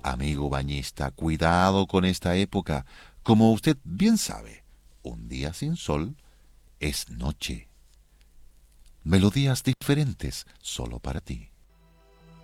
Amigo bañista, cuidado con esta época. Como usted bien sabe, un día sin sol es noche. Melodías diferentes solo para ti.